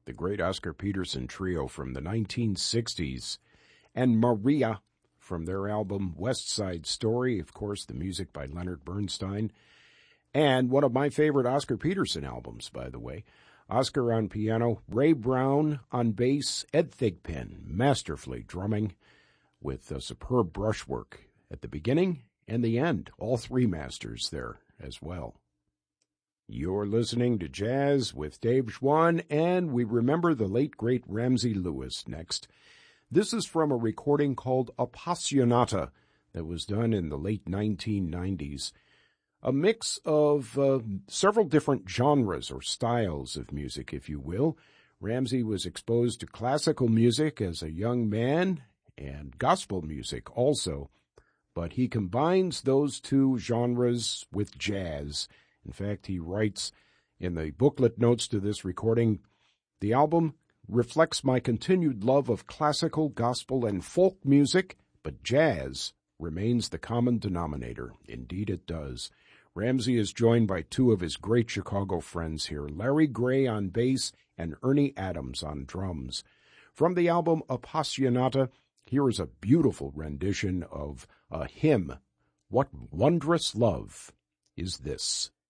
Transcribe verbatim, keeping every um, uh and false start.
the great Oscar Peterson trio from the nineteen sixties, and Maria from their album West Side Story, of course, the music by Leonard Bernstein, and one of my favorite Oscar Peterson albums, by the way, Oscar on piano, Ray Brown on bass, Ed Thigpen masterfully drumming with a superb brushwork at the beginning and the end, all three masters there as well. You're listening to Jazz with Dave Schwann, and we remember the late, great Ramsey Lewis next. This is from a recording called Appassionata that was done in the late nineteen nineties. A mix of uh, several different genres or styles of music, if you will. Ramsey was exposed to classical music as a young man and gospel music also, but he combines those two genres with jazz. In fact, he writes in the booklet notes to this recording, "The album reflects my continued love of classical, gospel, and folk music, but jazz remains the common denominator." Indeed it does. Ramsey is joined by two of his great Chicago friends here, Larry Gray on bass and Ernie Adams on drums. From the album Appassionata, here is a beautiful rendition of a hymn, "What Wondrous Love Is This?"